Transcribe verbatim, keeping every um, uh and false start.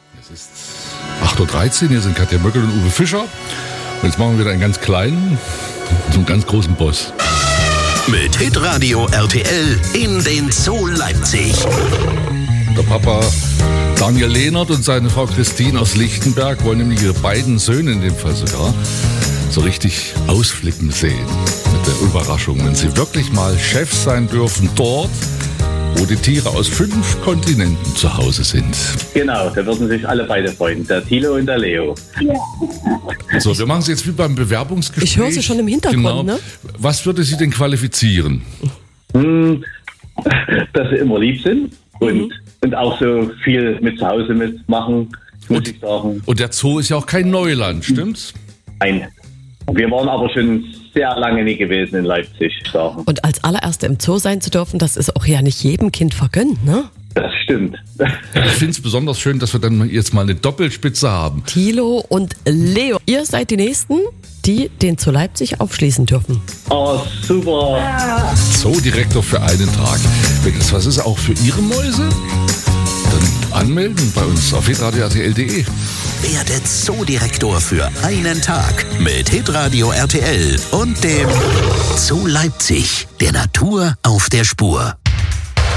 Es ist acht Uhr dreizehn, hier sind Katja Möckel und Uwe Fischer. Und jetzt machen wir wieder einen ganz kleinen zum ganz großen Boss. Mit Hitradio R T L in den Zoo Leipzig. Der Papa Daniel Lehnert und seine Frau Christine aus Lichtenberg wollen nämlich ihre beiden Söhne in dem Fall sogar so richtig ausflippen sehen. Mit der Überraschung, wenn sie wirklich mal Chefs sein dürfen dort, wo die Tiere aus fünf Kontinenten zu Hause sind. Genau, da würden sich alle beide freuen, der Thilo und der Leo. Ja. So, wir machen es jetzt wie beim Bewerbungsgespräch. Ich höre sie schon im Hintergrund, genau. Ne? Was würde Sie denn qualifizieren? Hm, dass sie immer lieb sind und, mhm. und auch so viel mit zu Hause mitmachen, muss und, ich sagen. Und der Zoo ist ja auch kein Neuland, stimmt's? Nein. Wir waren aber schon sehr lange nie gewesen in Leipzig. Sagen. Und als allererste im Zoo sein zu dürfen, das ist auch ja nicht jedem Kind vergönnt, ne? Das stimmt. Ich finde es besonders schön, dass wir dann jetzt mal eine Doppelspitze haben. Thilo und Leo, ihr seid die Nächsten, die den Zoo Leipzig aufschließen dürfen. Oh, super. Zoodirektor für einen Tag. Wenn das was ist, auch für Ihre Mäuse? Dann anmelden bei uns auf hitradio punkt r t l punkt d e. Werde Zoodirektor für einen Tag mit Hitradio R T L und dem Zoo Leipzig, der Natur auf der Spur.